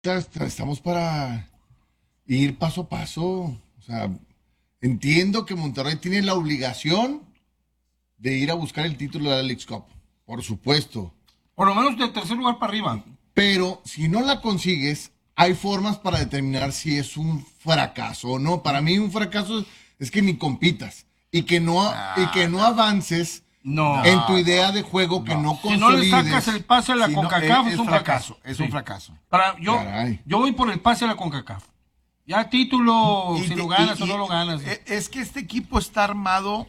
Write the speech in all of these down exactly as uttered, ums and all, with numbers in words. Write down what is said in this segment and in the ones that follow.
Estamos para ir paso a paso. O sea, entiendo que Monterrey tiene la obligación de ir a buscar el título de la Leagues Cup, por supuesto. Por lo menos de tercer lugar para arriba. Pero si no la consigues, hay formas para determinar si es un fracaso o no. Para mí un fracaso es que ni compitas y que no, Ah, y que no avances No. en tu idea de juego, que no Si no le consolides. sacas el pase a la Si no, CONCACAF es, es un fracaso, fracaso. es Sí. un fracaso. Para, yo, Caray. yo voy por el pase a la CONCACAF. Ya título, Y si te- lo ganas y- o no y- lo ganas. e- Es que este equipo está armado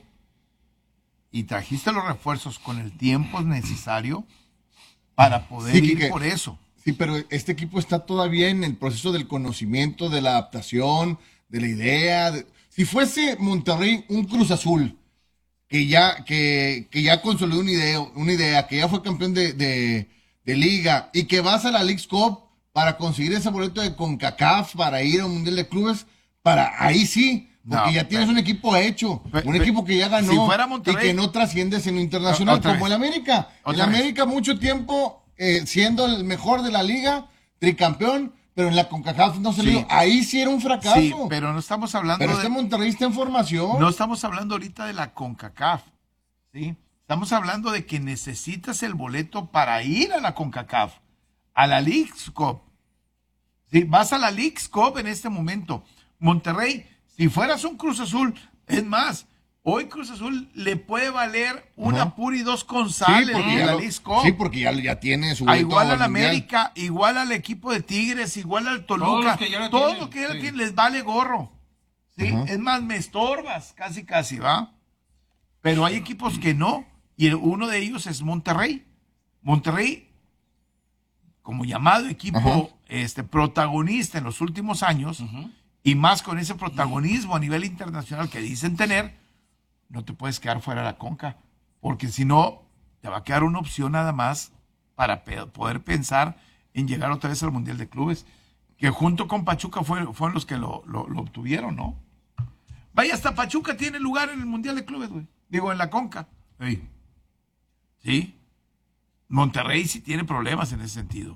y trajiste los refuerzos con el tiempo necesario para poder Sí, ir Quique. por eso. Sí, pero este equipo está todavía en el proceso del conocimiento, de la adaptación, de la idea. de- Si fuese Monterrey un Cruz Azul, que ya, que, que ya consolidó una idea, una idea, que ya fue campeón de, de, de liga y que vas a la Leagues Cup para conseguir ese boleto de CONCACAF para ir a un Mundial de Clubes, para ahí sí, porque No, ya tienes pero- un equipo hecho, pe- un pe- equipo que ya ganó si fuera y Monterrey- que no trasciendes en lo internacional Otra como vez. el América. El Otra vez. América mucho tiempo eh, siendo el mejor de la liga, tricampeón, pero en la CONCACAF no se le Sí. dio. Ahí sí era un fracaso. Sí, pero no estamos hablando Pero de, este Monterrey está en formación. no estamos hablando ahorita de la CONCACAF, ¿sí? Estamos hablando de que necesitas el boleto para ir a la CONCACAF, a la Leagues Cup. Sí, vas a la Leagues Cup en este momento. Monterrey, si fueras un Cruz Azul, es más, hoy Cruz Azul le puede valer una Ajá. pura y dos Sí, González porque de ya la lo- Leagues Cup. sí, porque ya, ya tiene su A boleto igual al al Mundial. América, igual al equipo de Tigres, igual al Todos Toluca, los que ya la todos tienen, los que ya la sí. tienen les vale gorro. ¿Sí? Ajá. Es más, me estorbas, casi casi, ¿va? Pero hay equipos que no, y el- uno de ellos es Monterrey. Monterrey, como llamado equipo Ajá. este, protagonista en los últimos años, y más con ese protagonismo a nivel internacional que dicen tener, no te puedes quedar fuera de la Conca, porque si no, te va a quedar una opción nada más para pe- poder pensar en llegar otra vez al Mundial de Clubes, que junto con Pachuca fue, fueron los que lo, lo- lo obtuvieron, ¿no? Vaya, hasta Pachuca tiene lugar en el Mundial de Clubes, güey. Digo, en la Conca. Sí. Sí. Monterrey sí tiene problemas en ese sentido.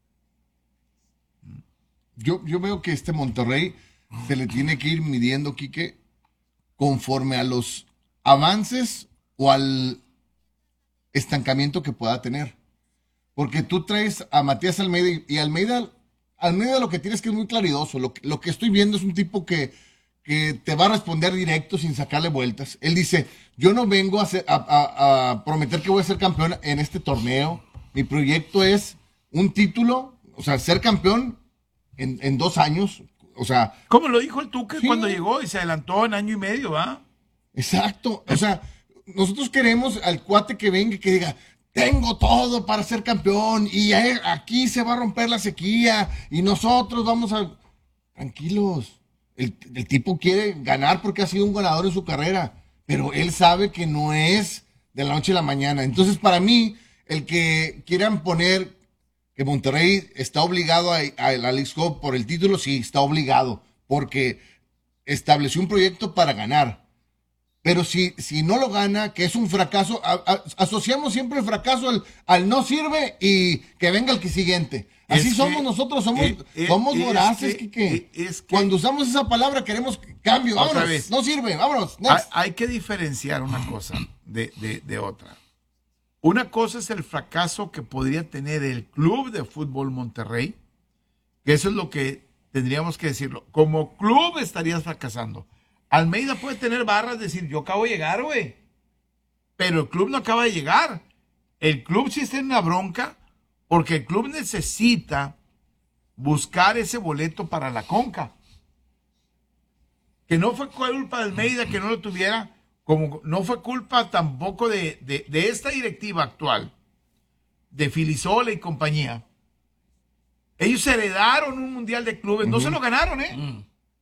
Yo, yo veo que este Monterrey se le tiene que ir midiendo, Quique, conforme a los avances o al estancamiento que pueda tener. Porque tú traes a Matías Almeida y, y Almeida, Almeida lo que tienes que es muy claridoso. Lo, que- lo que estoy viendo es un tipo que, que te va a responder directo sin sacarle vueltas. Él dice, yo no vengo a, hacer- a- a- a prometer que voy a ser campeón en este torneo. Mi proyecto es un título, o sea, ser campeón en, en dos años. O sea, Como lo dijo el Tuca Sí. cuando llegó y se adelantó en año y medio, ¿va? exacto. O sea, nosotros queremos al cuate que venga y que diga, tengo todo para ser campeón y a- aquí se va a romper la sequía y nosotros vamos a... Tranquilos. El, el tipo quiere ganar porque ha sido un ganador en su carrera, pero él sabe que no es de la noche a la mañana. Entonces, para mí, el que quieran poner que Monterrey está obligado a, a la Leagues Cup por el título, sí, está obligado, porque estableció un proyecto para ganar. Pero si, si no lo gana, que es un fracaso, a- a- asociamos siempre el fracaso al, al no sirve y que venga el que siguiente. Así Es que- somos nosotros, somos, eh, eh, somos es voraces, que- Quique. eh, es que- Cuando usamos esa palabra queremos cambio. Otra Vámonos, vez. no sirve, vámonos. Hay, Next. hay que diferenciar una cosa de, de- de otra. Una cosa es el fracaso que podría tener el Club de Fútbol Monterrey, que eso es lo que tendríamos que decirlo. Como club estarías fracasando. Almeida puede tener barras, decir, yo acabo de llegar, güey. Pero el club no acaba de llegar. El club sí está en una bronca porque el club necesita buscar ese boleto para la Conca. Que no fue culpa de Almeida que no lo tuviera, como no fue culpa tampoco de, de, de esta directiva actual, de Filisola y compañía. Ellos heredaron un mundial de clubes, no se lo ganaron, ¿eh?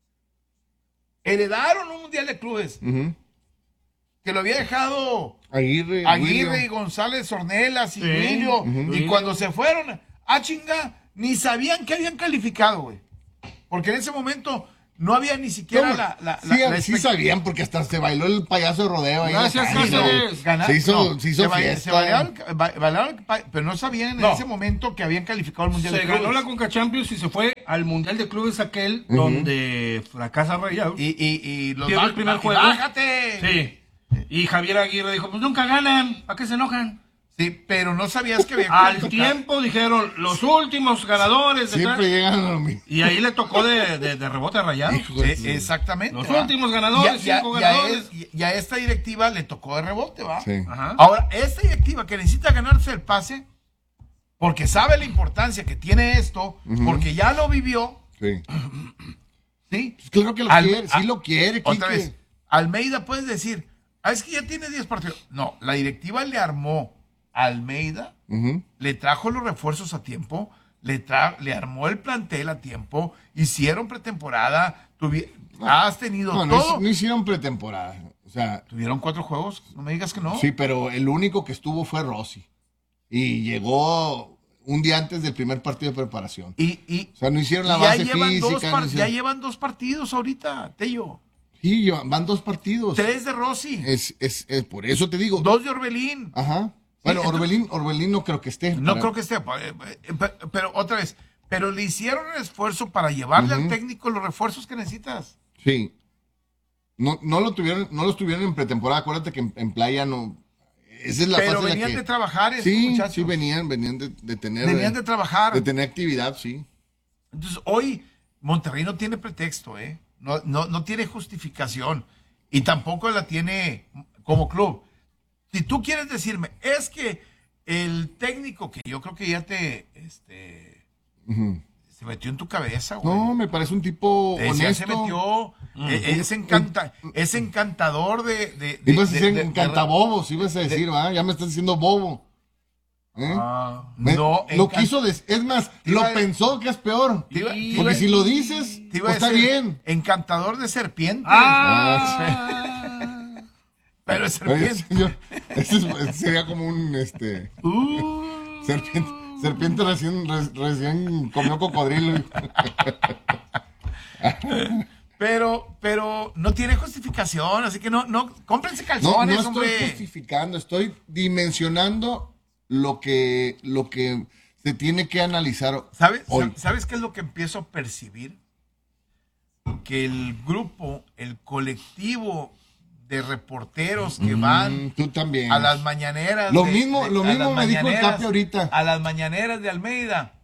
Heredaron un mundial de clubes Ujú. que lo había dejado Aguirre, Aguirre William. y González Ornelas y Sí. Emilio. Ujú. Y cuando se fueron, ah, chinga, ni sabían que habían calificado, güey. Porque en ese momento no había ni siquiera ¿Cómo? la, la, sí, la- la sí expect- sabían, porque hasta se bailó el payaso de rodeo ahí. en la Gracias, calle, Cáceres. ¿no? Ganar- Se hizo, no, se hizo se ba- fiesta. se bailaron- ba- bailaron, pa- pero no sabían en No. ese momento que habían calificado al Mundial Se de ganó Clubes. la Conca Champions y se fue al Mundial de Clubes aquel, donde fracasa Rayados. Y, y, y los Pierde el ba- primer y juego. ¡Bájate! Sí. Y Javier Aguirre dijo, pues nunca ganan, ¿a qué se enojan? Sí, pero no sabías que había Al calificado. tiempo dijeron, los últimos ganadores. de Siempre tal. llegan a lo mismo. Y ahí le tocó de, de, de rebote a Rayados. Hijo de Sí, su- exactamente. Los ¿va? últimos ganadores, Y a- cinco y a- ganadores. Y a, y a esta directiva le tocó de rebote, ¿va? Sí. Ajá. Ahora, esta directiva que necesita ganarse el pase, porque sabe la importancia que tiene esto, porque ya lo vivió, Sí. ¿sí? Pues claro que lo Al- quiere, sí a- lo quiere, Otra Quique. vez, Almeida puedes decir, ah, es que ya tiene diez partidos. No, la directiva le armó a Almeida, Ujú. le trajo los refuerzos a tiempo, le, tra- le armó el plantel a tiempo, hicieron pretemporada, tuvi- has tenido No, no, todo. hic- no hicieron pretemporada. O sea, Tuvieron cuatro juegos, no me digas que no. sí, pero el único que estuvo fue Rossi. Y llegó un día antes del primer partido de preparación. Y, y, O sea, no hicieron la y ya base llevan física. dos no par- hicieron- ya llevan dos partidos ahorita, Tello. Sí, llevan- van dos partidos. Tres de Rossi, Es, es, es por eso te digo. dos de Orbelín. Ajá. Bueno, entonces- Orbelín, Orbelín no creo que esté. No para- creo que esté, eh, eh, pe- pero otra vez, pero le hicieron el esfuerzo para llevarle al Ujú. técnico los refuerzos que necesitas. Sí. No, no lo tuvieron, no los tuvieron en pretemporada. Acuérdate que en, en playa no. Esa es la Pero fase en la venían que- de trabajar estos Sí, muchachos. sí, venían, venían de, de tener. Venían eh, de trabajar. de tener actividad, sí. Entonces, hoy Monterrey no tiene pretexto, ¿eh? No, no, no tiene justificación. Y tampoco la tiene como club. Si tú quieres decirme, es que el técnico, que yo creo que ya te este, Ujú. se metió en tu cabeza, güey. No, me parece un tipo Eh, ya honesto. se metió, eh, es, encanta, es encantador de... de, de- Ibas a de- decir de- de- encantabobos, ibas a decir, ¿va? Ya me estás diciendo bobo. ¿Eh? Ah, Me- no, lo encan- quiso decir. Es más, lo iba a- pensó que es peor. te iba- te iba- Porque si lo dices, te iba a pues está decir, bien. Encantador de serpientes. Ah, Pero es Oye, serpiente. señor, ese es- sería como un este Uh. serpiente, serpiente recién, re- recién comió cocodrilo. Pero, pero no tiene justificación, así que no, no, cómprense No, calzones, no estoy hombre. justificando, estoy dimensionando lo que, lo que se tiene que analizar ¿Sabes, hoy. ¿Sabes qué es lo que empiezo a percibir? Que el grupo, el colectivo de reporteros que van Mm, tú también. a las mañaneras. Lo de- mismo- de- lo a mismo las me dijo el mañaneras- Capi ahorita. A las mañaneras de Almeida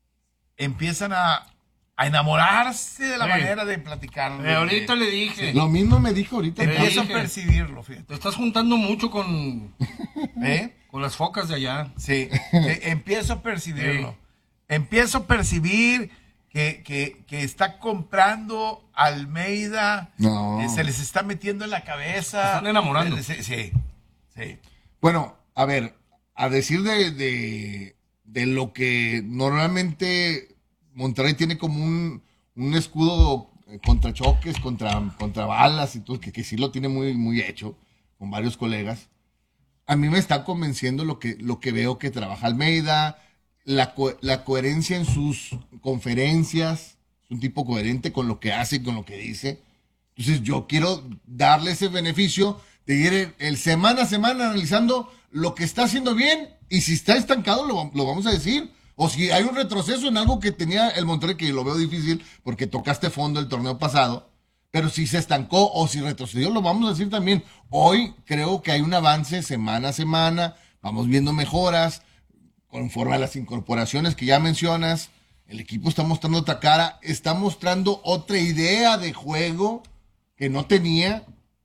empiezan a, a enamorarse de la Sí. manera de platicar. eh, ahorita le dije, Lo mismo me dijo ahorita. Le Capi. Empiezo a dije. percibirlo, fíjate. te estás juntando mucho con, ¿Eh? con las focas de allá. Sí, eh, empiezo a percibirlo. Empiezo a percibir que, que, que está comprando Almeida. No. eh, se les está metiendo en la cabeza. Están enamorando. Eh, Sí, sí. sí. Bueno, a ver, a decir de, de, de lo que normalmente Monterrey tiene como un, un escudo eh, contra choques, contra, contra balas y todo, que, que sí lo tiene muy, muy hecho con varios colegas. A mí me está convenciendo lo que, lo que veo que trabaja Almeida, la, co- la coherencia en sus conferencias, es un tipo coherente con lo que hace y con lo que dice. Entonces yo quiero darle ese beneficio de ir el, el semana a semana analizando lo que está haciendo bien y si está estancado lo, lo vamos a decir. O si hay un retroceso en algo que tenía el Monterrey, que lo veo difícil porque tocaste fondo el torneo pasado. Pero si se estancó o si retrocedió, lo vamos a decir también. Hoy creo que hay un avance semana a semana, vamos viendo mejoras, conforme a las incorporaciones que ya mencionas. El equipo está mostrando otra cara, está mostrando otra idea de juego que no tenía.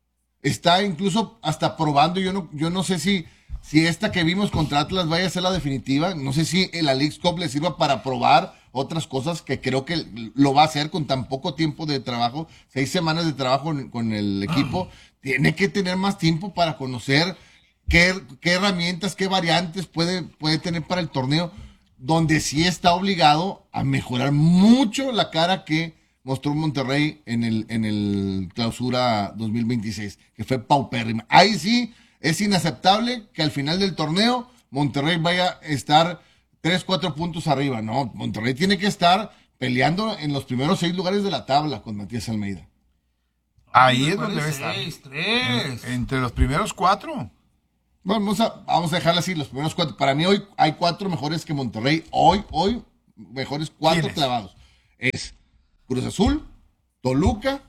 Está incluso hasta probando, yo no, yo no sé si, si esta que vimos contra Atlas vaya a ser la definitiva. No sé si la Leagues Cup le sirva para probar otras cosas que creo que lo va a hacer con tan poco tiempo de trabajo, seis semanas de trabajo con, con el equipo. Tiene que tener más tiempo para conocer qué, qué herramientas, qué variantes puede, puede tener para el torneo, donde sí está obligado a mejorar mucho la cara que mostró Monterrey en el, en el clausura dos mil veintiséis, que fue paupérrima. Ahí sí es inaceptable que al final del torneo Monterrey vaya a estar tres, cuatro puntos arriba. No, Monterrey tiene que estar peleando en los primeros seis lugares de la tabla con Matías Almeida. Ahí es donde debe estar. Seis, tres. Entre los primeros cuatro. Vamos a, vamos a dejarla así, los primeros cuatro. Para mí hoy hay cuatro mejores que Monterrey. Hoy, hoy, mejores cuatro ¿Quiénes? clavados. Es Cruz Azul, Toluca,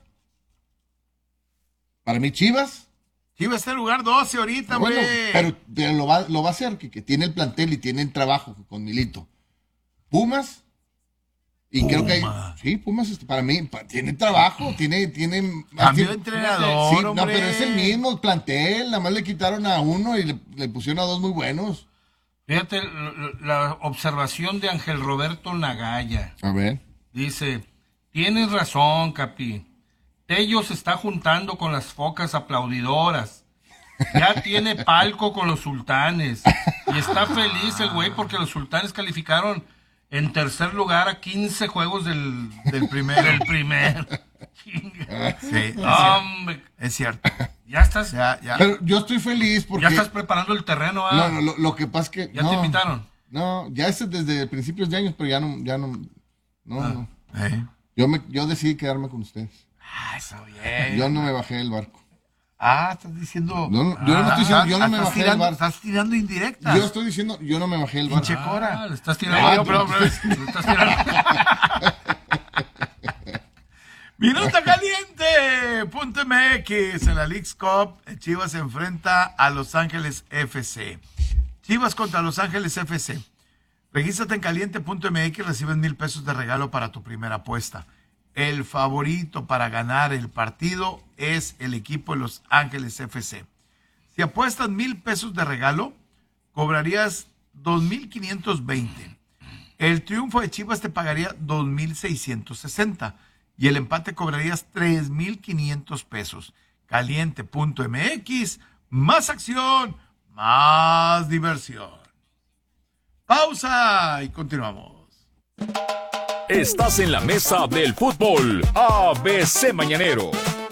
para mí Chivas. Chivas está en lugar doce ahorita, güey. Bueno, pero, pero lo, va, lo va a hacer, que, que tiene el plantel y tiene el trabajo con Milito. Pumas. Y Puma. creo que hay, sí, Pumas este, para mí pa, tiene trabajo, tiene, tiene Cambio de tiene- entrenador, sí, no, hombre. pero es el mismo plantel, nada más le quitaron a uno y le, le pusieron a dos muy buenos. Fíjate la, la observación de Ángel Roberto Nagaya. A ver. Dice, tienes razón, Capi. Tello se está juntando con las focas aplaudidoras. Ya tiene palco con los sultanes. Y está feliz el güey porque los sultanes calificaron en tercer lugar a quince juegos del, Del primero. del primer. Chinga. Sí, es cierto. Hombre, Es cierto. ya estás, Ya, ya. Pero yo estoy feliz porque... ya estás preparando el terreno. ¿Ah? No, no, lo, lo que pasa es que... ¿Ya no, te invitaron? No, ya es desde principios de años, pero ya no, ya no, no, Ah. no. Eh. Yo, me, yo decidí quedarme con ustedes. Ah, está bien. Yo no me bajé del barco. Ah, estás diciendo. No, no, yo no estoy diciendo, yo no me estás bajé del tirando, barco. Estás tirando indirectas. Yo estoy diciendo, yo no me bajé del barco. Pinche Cora. Ah, le estás tirando. Ah, No, pero- pero- pero- le estás tirando. Minuto caliente. Punto M X en la Leagues Cup. Chivas se enfrenta a Los Ángeles F C. Chivas contra Los Ángeles F C. Regístrate en caliente punto M X, recibes mil pesos de regalo para tu primera apuesta. El favorito para ganar el partido es el equipo de Los Ángeles F C. Si apuestas mil pesos de regalo, cobrarías dos mil quinientos veinte. El triunfo de Chivas te pagaría dos mil seiscientos sesenta y el empate cobrarías tres mil quinientos pesos. caliente punto M X, más acción, más diversión. Pausa y continuamos. Estás en la mesa del fútbol A B C Mañanero.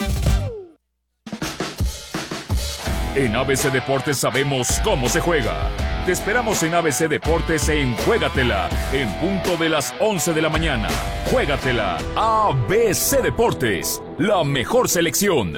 En A B C Deportes sabemos cómo se juega. Te esperamos en A B C Deportes en Juégatela, en punto de las once de la mañana. Juégatela, A B C Deportes, la mejor selección.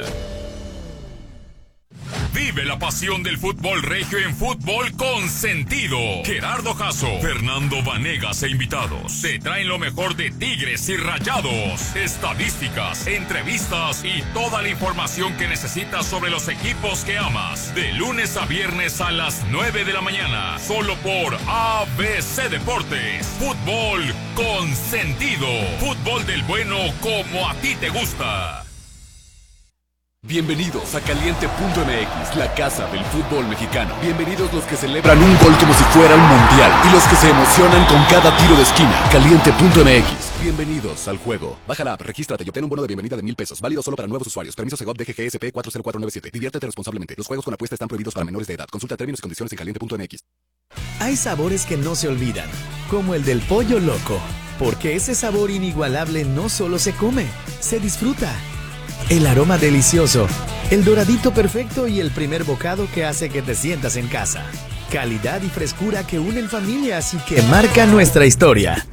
Vive la pasión del fútbol regio en Fútbol con Sentido. Gerardo Jasso, Fernando Vanegas e invitados te traen lo mejor de Tigres y Rayados, estadísticas, entrevistas y toda la información que necesitas sobre los equipos que amas. De lunes a viernes a las nueve de la mañana, solo por A B C Deportes. Fútbol con Sentido. Fútbol del bueno como a ti te gusta. Bienvenidos a caliente punto M X, la casa del fútbol mexicano. Bienvenidos los que celebran un gol como si fuera un mundial y los que se emocionan con cada tiro de esquina. caliente punto M X. Bienvenidos al juego. Baja la app, regístrate y obtén un bono de bienvenida de mil pesos. Válido solo para nuevos usuarios. Permiso Segov D G G S P cuatro cero cuatro nueve siete. Diviértete responsablemente. Los juegos con apuesta están prohibidos para menores de edad. Consulta términos y condiciones en caliente punto M X. Hay sabores que no se olvidan, como el del pollo loco, porque ese sabor inigualable no solo se come, se disfruta. El aroma delicioso, el doradito perfecto y el primer bocado que hace que te sientas en casa. Calidad y frescura que unen familias y que marcan nuestra historia.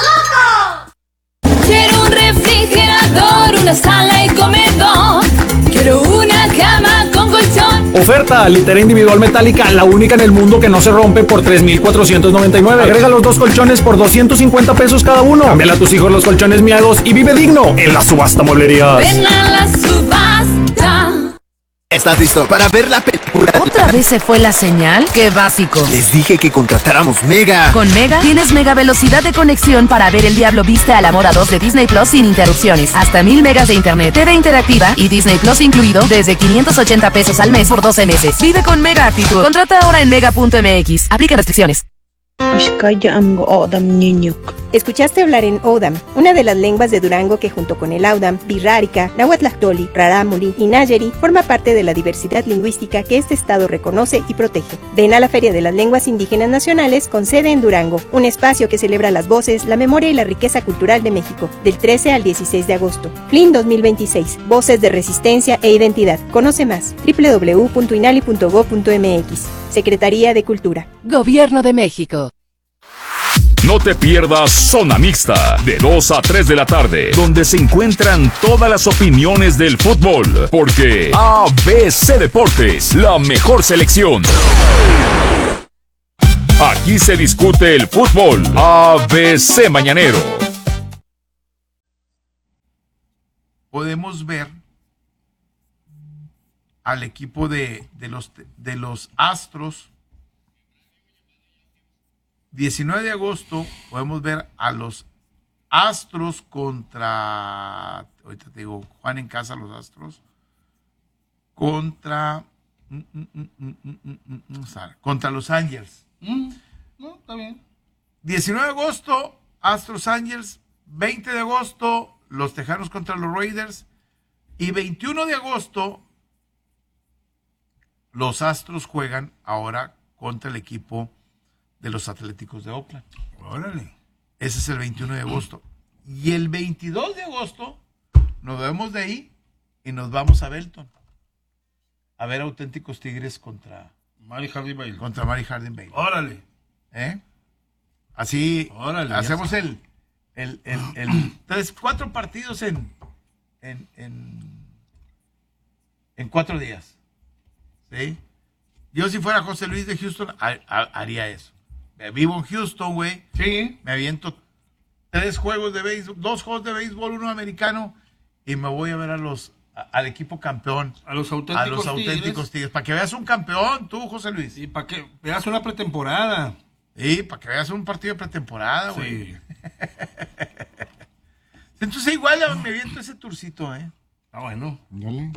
Quiero un refrigerador, una sala y comedor. Quiero una cama con colchón. Oferta, litera individual metálica, la única en el mundo que no se rompe por tres mil cuatrocientos noventa y nueve. Agrega los dos colchones por doscientos cincuenta pesos cada uno. Cámbiale a tus hijos los colchones miados y vive digno en la subasta mueblerías. Ven a la subasta. ¿Estás listo para ver la película? ¿Otra vez se fue la señal? ¡Qué básico! Les dije que contratáramos Mega. Con Mega tienes mega velocidad de conexión para ver El Diablo Viste a la Moda dos de Disney Plus sin interrupciones. Hasta mil megas de internet, T V interactiva y Disney Plus incluido desde quinientos ochenta pesos al mes por doce meses. Vive con Mega actitud. Contrata ahora en mega punto M X. Aplica restricciones. Escuchaste hablar en Odam, una de las lenguas de Durango que junto con el Audam, Birrárica, Nahuatlactoli, Rarámuri y Nayeri forma parte de la diversidad lingüística que este estado reconoce y protege. Ven a la Feria de las Lenguas Indígenas Nacionales con sede en Durango, un espacio que celebra las voces, la memoria y la riqueza cultural de México, del trece al dieciséis de agosto. F L I N dos mil veintiséis, Voces de Resistencia e Identidad. Conoce más, doble u doble u doble u punto inali punto gob punto M X. Secretaría de Cultura. Gobierno de México. No te pierdas Zona Mixta, de dos a tres de la tarde, donde se encuentran todas las opiniones del fútbol, porque A B C Deportes, la mejor selección. Aquí se discute el fútbol. A B C Mañanero. Podemos ver al equipo de, de, los, de los Astros. diecinueve de agosto podemos ver a los Astros contra, ahorita te digo, Juan en casa, los Astros, contra, mm, mm, mm, mm, mm, mm, mm, contra los Angels. Mm, no, está bien. diecinueve de agosto, Astros Angels. veinte de agosto, los Tejanos contra los Raiders. Y veintiuno de agosto, los Astros juegan ahora contra el equipo de los Atléticos de Oakland. Órale. Ese es el veintiuno de agosto. Y el veintidós de agosto nos vemos de ahí y nos vamos a Belton a ver auténticos Tigres contra Mari Hardin Bale. Contra Mari Hardin Bale. Órale. ¿Eh? Así Órale, hacemos el, el, el, el tres, cuatro partidos en, en, en, en cuatro días. ¿Sí? Yo si fuera José Luis de Houston, ha, ha, haría eso. Vivo en Houston, güey. Sí. Me aviento tres juegos de béisbol, dos juegos de béisbol, uno americano, y me voy a ver a los a, al equipo campeón. A los auténticos, a los auténticos tigres. tigres. Para que veas un campeón, tú, José Luis. Y para que veas una pretemporada. Sí, para que veas un partido de pretemporada, güey. Sí. Entonces igual me aviento ese turcito, ¿eh? Ah, bueno. Dale.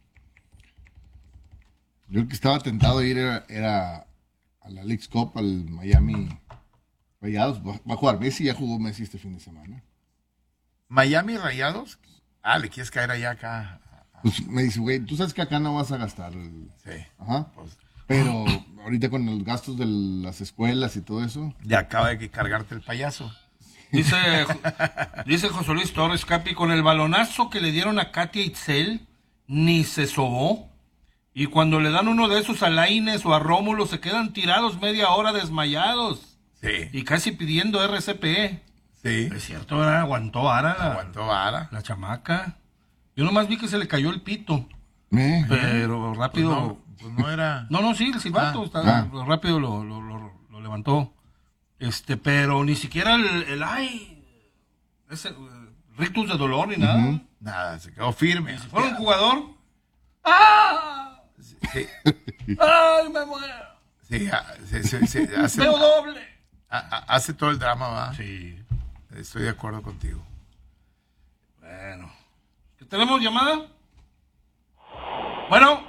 Yo el que estaba tentado de ir era, era a la Leagues Cup, al Miami Rayados. Va, va a jugar Messi, ya jugó Messi este fin de semana. ¿Miami Rayados? Ah, ¿le quieres caer allá acá? Pues me dice, güey, tú sabes que acá no vas a gastar. El... Sí. Ajá. Pues... Pero ahorita con los gastos de las escuelas y todo eso. Ya acaba de cargarte el payaso. Dice, dice José Luis Torres, Capi, con el balonazo que le dieron a Katia Itzel, ni se sobó. Y cuando le dan uno de esos a Lainez o a Rómulo, se quedan tirados media hora desmayados. Sí. Y casi pidiendo R C P. Sí. Es cierto, ¿verdad? Aguantó Ara. La, Aguantó Ara. La chamaca. Yo nomás vi que se le cayó el pito. ¿Eh? Pero rápido... Pues no, pues no era... No, no, sí, el silbato. Ah, está, ah. Rápido lo, lo, lo, lo levantó. Este, pero ni siquiera el... el ay, ese uh, rictus de dolor ni nada. Uh-huh. Nada, se quedó firme. Si fuera un jugador... ¡Ah! Sí. ¡Ay, me muero! Sí, sí, sí, sí hace, ¡Veo doble! a, a, hace todo el drama, ¿va? Sí. Estoy de acuerdo contigo. Bueno. ¿Tenemos llamada? Bueno.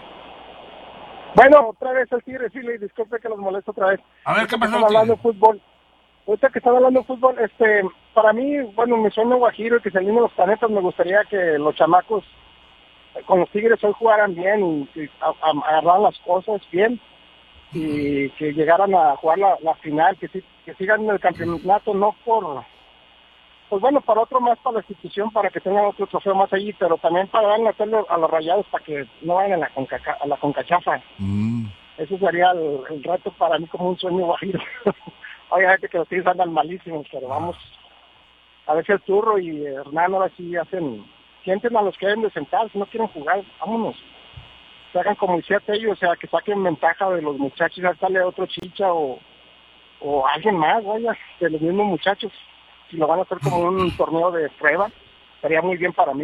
Bueno, otra vez el Tigre, sí, le disculpe que los molesto otra vez. A ver, ¿qué pasó? Están hablando de fútbol. Ahorita que están hablando de fútbol, este, para mí, bueno, mi sueño guajiro y que se alineen los planetas, me gustaría que los chamacos con los Tigres hoy jugaran bien y, y a, a, agarraran las cosas bien y que llegaran a jugar la, la final, que, sí, que sigan en el campeonato, no por... Pues bueno, para otro más, para la institución, para que tengan otro trofeo más allí, pero también para darle a hacerlo a los Rayados para que no vayan a la, concaca, a la concachafa. Mm. Ese sería el, el reto para mí como un sueño guajiro. Obviamente que los Tigres andan malísimos, pero vamos a ver si el Turro y Hernán ahora sí hacen, sienten a los que deben de sentar, si no quieren jugar, vámonos. Se hagan como hicieron ellos, o sea, que saquen ventaja de los muchachos, ya sale otro Chicha o, o alguien más, vaya, de los mismos muchachos. Si lo van a hacer como un torneo de prueba, estaría muy bien para mí.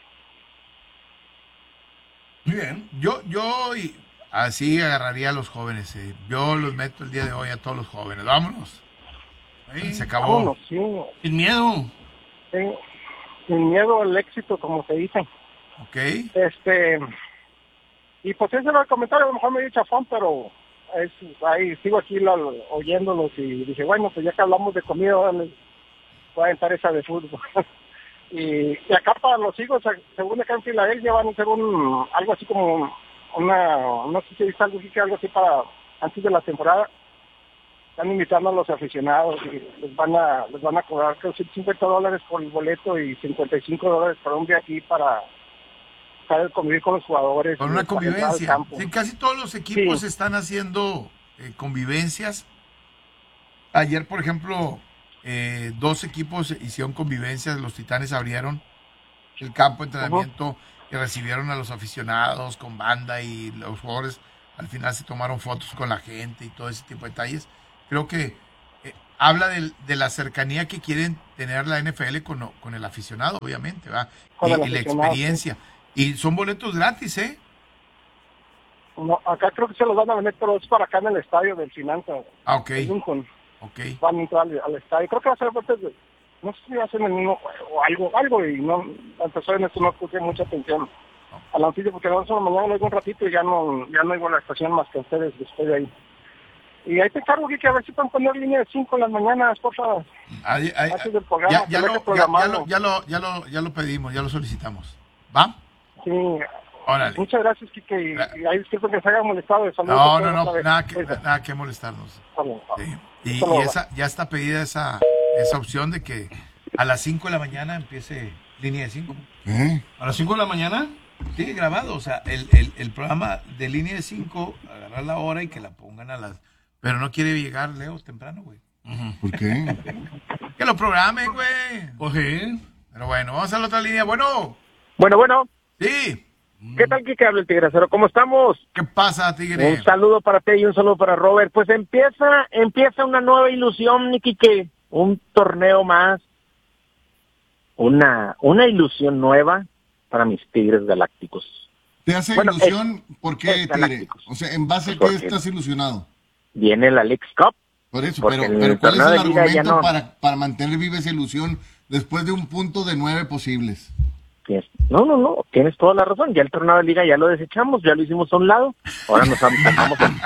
Muy bien. Yo, yo y así agarraría a los jóvenes. Eh. Yo los meto el día de hoy a todos los jóvenes. Vámonos. Ahí se acabó. Vámonos, sí. Sin miedo. Sí. Sin miedo al éxito, como se dice. Ok. Este, y pues ese era el comentario, a lo mejor me dio chafón, pero es, ahí sigo aquí lo, oyéndolos y dije, bueno, pues ya que hablamos de comida, dale. Voy a entrar esa de fútbol. y, y acá para los hijos, según acá en Filadelfia, van a hacer un algo así como una, no sé si es algo así, algo así para antes de la temporada. Están invitando a los aficionados y les van a les van a cobrar creo cincuenta dólares por el boleto y cincuenta y cinco dólares por un día aquí para, para convivir con los jugadores. Con una convivencia. Sí, casi todos los equipos sí. están haciendo eh, convivencias. Ayer, por ejemplo, eh, dos equipos hicieron convivencias, los Titanes abrieron el campo de entrenamiento uh-huh. y recibieron a los aficionados con banda y los jugadores al final se tomaron fotos con la gente y todo ese tipo de detalles. Creo que eh, habla de, de la cercanía que quieren tener la N F L con, con el aficionado, obviamente, ¿va? Y, y la experiencia. Y son boletos gratis, ¿eh? No, acá creo que se los van a vender, pero es para acá en el estadio del Finanza. Ah, ok. Okay. Van a entrar al, al estadio. Creo que va a ser parte de, no sé si va a ser el mismo o algo, algo y no, empezó en esto, no puse mucha atención no. a la noticia porque no solo mañana lo oigo un ratito y ya no, ya no oigo la estación más que ustedes después de ahí. Y ahí te encargo, que a ver si pueden poner línea de cinco en las mañanas, por favor. Ahí, ahí, programa, ya, ya, lo, ya, ya, lo, ya, lo, ya, lo, ya lo pedimos, ya lo solicitamos. ¿Va? Sí. Órale. Muchas gracias, Kike. Y, y ahí disculpen que se haya molestado. De salud, no, no, no, nada que, nada que molestarnos. Sí. Y, y esa, ya está pedida esa, esa opción de que a las cinco de la mañana empiece línea de cinco. ¿Eh? ¿A las cinco de la mañana? Sí, grabado. O sea, el, el, el programa de línea de cinco, agarrar la hora y que la pongan a las... Pero no quiere llegar, Leo, temprano, güey. Uh-huh. ¿Por qué? Que lo programen, güey. Pues sí. Pero bueno, vamos a la otra línea. Bueno. Bueno, bueno. Sí. ¿Qué tal, Kike? Habla el Tigrecero. ¿Cómo estamos? ¿Qué pasa, Tigre? Un saludo para ti y un saludo para Robert. Pues empieza empieza una nueva ilusión, mi Kike. Un torneo más. Una, una ilusión nueva para mis Tigres Galácticos. ¿Te hace bueno, ilusión? Es, ¿Por qué, Tigre? O sea, ¿en base a qué estás ilusionado? Viene la Leagues Cup. Por eso, pero, pero ¿cuál es el argumento no... para, para mantener viva esa ilusión después de un punto de nueve posibles? No, no, no, tienes toda la razón. Ya el torneo de liga ya lo desechamos, ya lo hicimos a un lado. Ahora nos enfocamos en,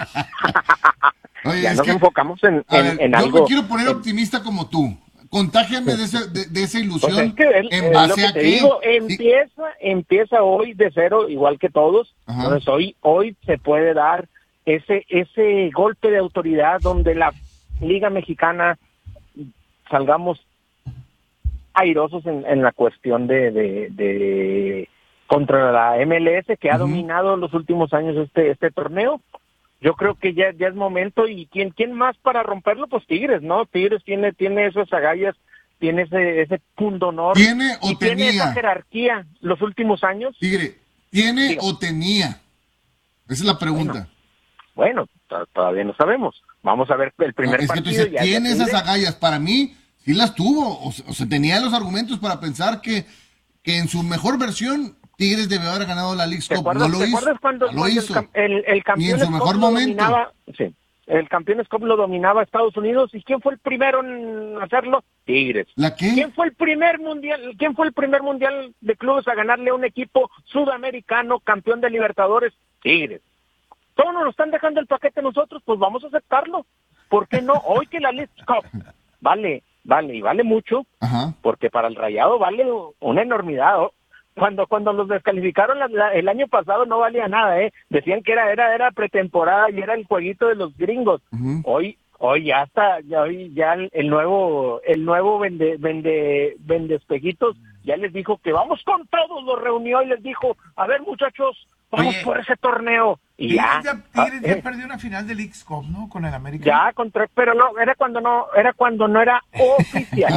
Oye, ya es nos que, enfocamos en, en, ver, en yo algo. Yo me quiero poner optimista como tú. Contágiame de, ese, de, de esa ilusión. Pues es que el, ¿En base lo a que qué? Te digo, empieza, empieza hoy de cero, igual que todos. Ajá. Entonces hoy, hoy se puede dar ese, ese golpe de autoridad donde la Liga Mexicana salgamos airosos en, en la cuestión de, de, de contra la M L S que ha uh-huh. dominado los últimos años este este torneo. Yo creo que ya ya es momento y quién quién más para romperlo, pues Tigres, ¿no? Tigres tiene tiene esas agallas, tiene ese ese pundonor, tiene o y tenía tiene esa jerarquía los últimos años. Tigre, tiene Digo. o tenía. Esa es la pregunta. Bueno, bueno, todavía no sabemos. Vamos a ver el primer no, es partido. Que tú dices, tiene esas agallas. Para mí sí las tuvo, o, o sea, tenía los argumentos para pensar que, que en su mejor versión Tigres debió haber ganado la Leagues Cup. No lo hizo. Cuando, no lo hizo. El, el Ni en su mejor momento. Dominaba, sí, el Campeones Cup lo dominaba Estados Unidos. ¿Y quién fue el primero en hacerlo? Tigres. ¿La qué? ¿Quién fue el primer mundial? ¿Quién fue el primer mundial de clubes a ganarle a un equipo sudamericano campeón de Libertadores? Tigres. Todos nos lo están dejando el paquete nosotros, pues vamos a aceptarlo. ¿Por qué no? Hoy que la Leagues Cup vale Vale, y vale mucho, Ajá. porque para el Rayado vale una enormidad. Cuando cuando los descalificaron la, la, el año pasado no valía nada, ¿eh? Decían que era era era pretemporada y era el jueguito de los gringos. Uh-huh. Hoy hoy ya está, ya hoy ya el, el nuevo el nuevo vende vende vende espejitos ya les dijo que vamos con todos, los reunió y les dijo, a ver muchachos, vamos Oye, por ese torneo. Y Tigres ya, ya, Tigres ya eh, perdió una final de Leagues Cup, ¿no? Con el América. Ya, contra, pero no, era cuando no, era cuando no era oficial.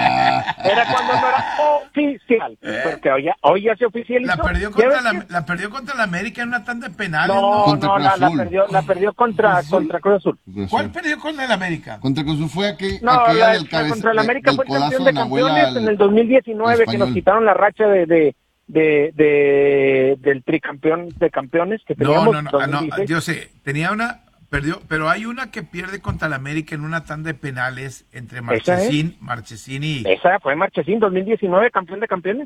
Era cuando no era oficial. Porque hoy ya, hoy ya se oficializó. La perdió contra la, la perdió contra la América en una tanda de penales. No, no, no la, la perdió, la perdió contra, Cruz contra Cruz Azul. Cruz ¿Cuál perdió contra el América? Contra Cruz Azul fue aquel, no, aquella la, del cabeza, contra el América del, fue del campeón de campeones al, en el dos mil diecinueve que nos quitaron la racha de, de De, de del tricampeón de campeones que teníamos. No, no, no, no, yo sé, tenía una, perdió, pero hay una que pierde contra el América en una tanda de penales entre Marchesín, Marchesín y... Esa fue Marchesín, dos mil diecinueve, campeón de campeones.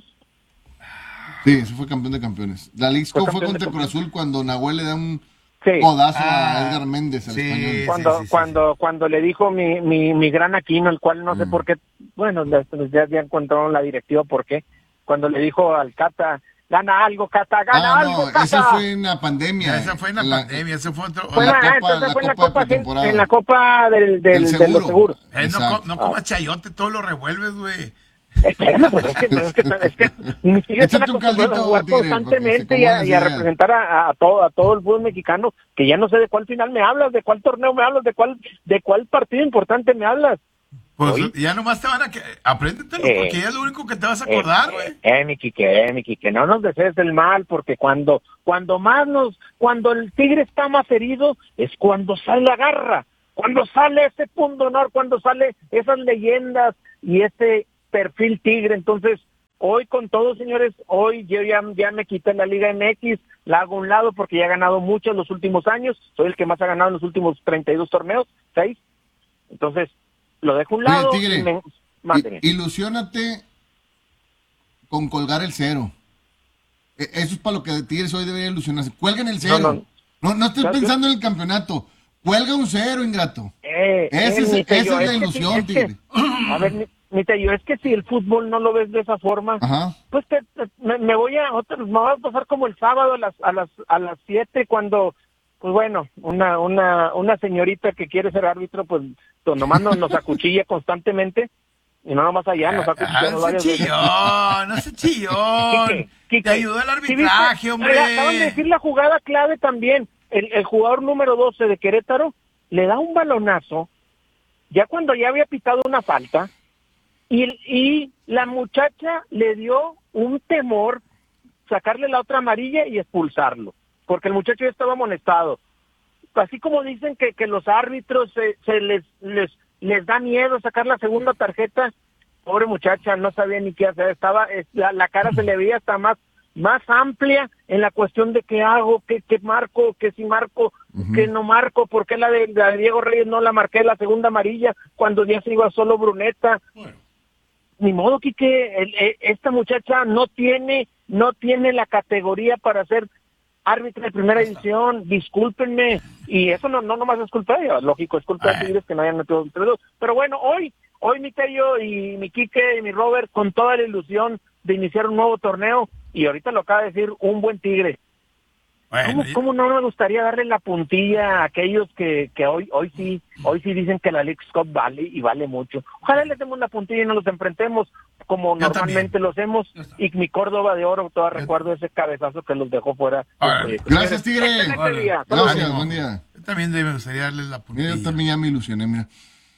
Sí, eso fue campeón de campeones. La Leagues Cup fue, fue contra Cruz Azul cuando Nahuel le da un sí. codazo ah, a Edgar Méndez al sí, español. Cuando, sí, sí, cuando, sí. cuando le dijo mi, mi, mi gran Aquino, el cual no mm. sé por qué, bueno, ya, ya encontraron la directiva por qué. Cuando le dijo al Cata, gana algo, Cata, gana ah, algo, no, Cata. Esa fue en la pandemia. Ya, esa fue en la, la pandemia, esa fue, otro, fue la, la, Copa, la, fue la Copa, de en, en la Copa del, del, del de los seguros. Eh, no, no comas ah. chayote, todo lo revuelves, güey. Espérame, pues es que, es que, es que mis tigres están acostumbrados a jugar constantemente y a, y a representar a, a, todo, a todo el fútbol mexicano, que ya no sé de cuál final me hablas, de cuál torneo me hablas, de cuál, de cuál partido importante me hablas. Pues Hoy, ya nomás te van a... que Apréndetelo, Eh, porque ya es lo único que te vas a acordar, güey. Eh, eh, mi Quique, eh, mi Quique, no nos desees el mal, porque cuando, cuando más nos, cuando el tigre está más herido, es cuando sale la garra, cuando sale ese pundonor, cuando sale esas leyendas y ese perfil tigre. Entonces, hoy con todo, señores, hoy yo ya, ya me quité la Liga M X, la hago a un lado porque ya he ganado mucho en los últimos años, soy el que más ha ganado en los últimos treinta y dos torneos, seis. Entonces, lo dejo a un lado. Oye, Tigre, y me... Mándeme. i- ilusiónate con colgar el cero. E- Eso es para lo que Tigres hoy debería ilusionarse. Cuelguen el cero. No, No, no. no, estés ¿Sabes pensando en el campeonato. Cuelga un cero, ingrato. Eh, Ese eh, es- mi Tello, esa es la que ilusión, sí, es que- Tigre. a ver, mi, mi Tello, es que si el fútbol no lo ves de esa forma, Ajá. pues te- te- me, me voy a otra, me va a pasar como el sábado a las a las a las siete cuando, pues bueno, una una una señorita que quiere ser árbitro, pues, pues nomás nos, nos acuchilla constantemente y no nomás allá, nos ha Ah, acuchillado no se varias veces. chillón, no se chillón. Quique, Quique, Te ayudó el ¿sí arbitraje, viste? hombre. Oiga, acaban de decir la jugada clave también. El, el jugador número doce de Querétaro le da un balonazo, ya cuando ya había pitado una falta, y, y la muchacha le dio un temor sacarle la otra amarilla y expulsarlo, porque el muchacho ya estaba amonestado. Así como dicen que, que los árbitros se, se les, les les da miedo sacar la segunda tarjeta, pobre muchacha, no sabía ni qué hacer, estaba es, la, la cara se le veía hasta más más amplia en la cuestión de qué hago, qué, qué marco, qué si marco, uh-huh. qué no marco, por qué la de, la de Diego Reyes no la marqué la segunda amarilla cuando ya se iba solo Bruneta. Bueno. Ni modo, Quique, el, el, esta muchacha no tiene no tiene la categoría para ser árbitro de primera edición, discúlpenme, y eso no no nomás es culpa de ella, lógico, es culpa de Tigres que no hayan metido entre dos, pero bueno, hoy, hoy mi Tello y mi Quique y mi Robert, con toda la ilusión de iniciar un nuevo torneo, y ahorita lo acaba de decir un buen Tigre. Bueno, ¿Cómo, ¿Cómo no me gustaría darle la puntilla a aquellos que, que hoy hoy sí hoy sí dicen que la Leagues Cup vale y vale mucho? Ojalá les demos la puntilla y nos los enfrentemos como Yo normalmente también. lo hacemos, y mi Córdoba de Oro, todavía recuerdo ese cabezazo que los dejó fuera. Vale. Gracias, Tigre. Vale. Día. Gracias, buen día. Yo también me gustaría darles la puntilla. Yo también ya me ilusioné, mira.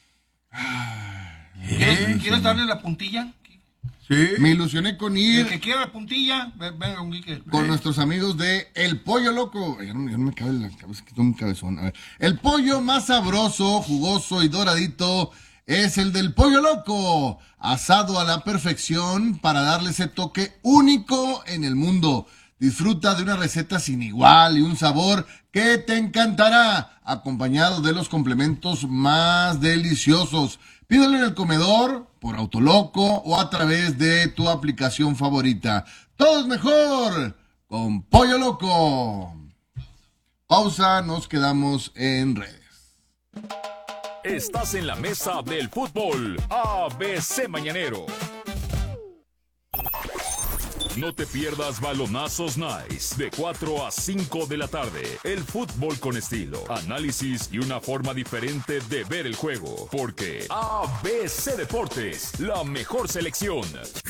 ¿Quieres, ¿Quieres darle la puntilla? Sí. Me ilusioné con ir. El que quiera la puntilla, venga un Quique. Con nuestros amigos de El Pollo Loco. Ya no, ya no me cabe la cabeza, que tengo un cabezón. A ver. El pollo más sabroso, jugoso y doradito es el del Pollo Loco. Asado a la perfección para darle ese toque único en el mundo. Disfruta de una receta sin igual y un sabor que te encantará, acompañado de los complementos más deliciosos. Pídelo en el comedor, por Autoloco o a través de tu aplicación favorita. Todo es mejor con Pollo Loco. Pausa, nos quedamos en redes. Estás en la mesa del fútbol A B C Mañanero. No te pierdas Balonazos Nice de cuatro a cinco de la tarde. El fútbol con estilo, análisis y una forma diferente de ver el juego. Porque A B C Deportes, la mejor selección.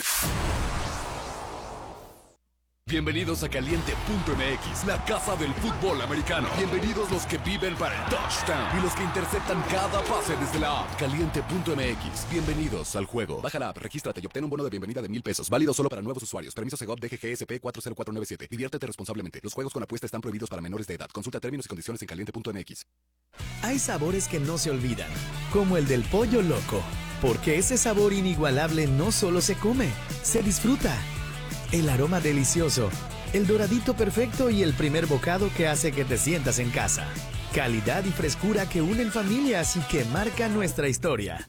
Bienvenidos a Caliente punto M X, la casa del fútbol americano. Bienvenidos los que viven para el touchdown y los que interceptan cada pase desde la app. Caliente punto M X, bienvenidos al juego. Baja la app, regístrate y obtén un bono de bienvenida de mil pesos. Válido solo para nuevos usuarios. Permiso Segov D G G S P cuatro cero cuatro nueve siete. Diviértete responsablemente. Los juegos con apuesta están prohibidos para menores de edad. Consulta términos y condiciones en Caliente punto M X. Hay sabores que no se olvidan, como el del Pollo Loco, porque ese sabor inigualable no solo se come, se disfruta. El aroma delicioso, el doradito perfecto y el primer bocado que hace que te sientas en casa. Calidad y frescura que unen familias y que marcan nuestra historia.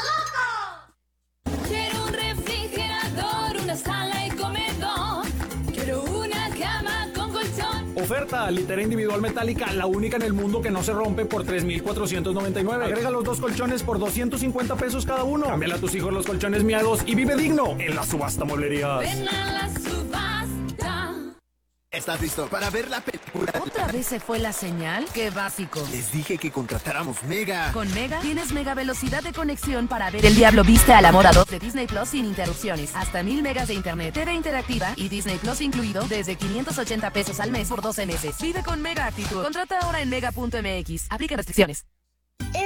Quiero un refrigerador, una sala y comedor. Quiero una cama con colchón. Oferta, litera individual metálica, la única en el mundo que no se rompe por tres mil cuatrocientos noventa y nueve. Agrega los dos colchones por doscientos cincuenta pesos cada uno. Cámbiale a tus hijos los colchones miados y vive digno en la subasta mueblerías. Ven a la subasta. ¿Estás listo para ver la película? ¿Otra vez se fue la señal? ¡Qué básico! Les dije que contratáramos Mega. Con Mega tienes mega velocidad de conexión para ver El Diablo Viste a la Moda dos de Disney Plus sin interrupciones. Hasta mil megas de internet, T V interactiva y Disney Plus incluido desde quinientos ochenta pesos al mes por doce meses. Vive con Mega actitud. Contrata ahora en mega punto M X. Aplica restricciones.